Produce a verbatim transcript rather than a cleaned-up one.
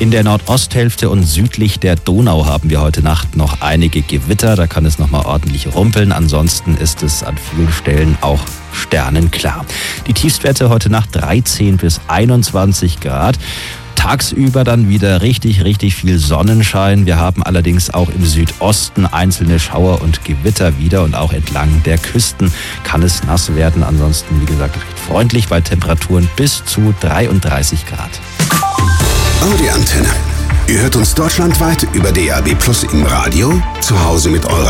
In der Nordosthälfte und südlich der Donau haben wir heute Nacht noch einige Gewitter. Da kann es nochmal ordentlich rumpeln. Ansonsten ist es an vielen Stellen auch sternenklar. Die Tiefstwerte heute Nacht dreizehn bis einundzwanzig Grad. Tagsüber dann wieder richtig, richtig viel Sonnenschein. Wir haben allerdings auch im Südosten einzelne Schauer und Gewitter wieder und auch entlang der Küsten kann es nass werden. Ansonsten, wie gesagt, recht freundlich bei Temperaturen bis zu dreiunddreißig Grad. Audi Antenne. Ihr hört uns deutschlandweit über D A B Plus im Radio, zu Hause mit eurer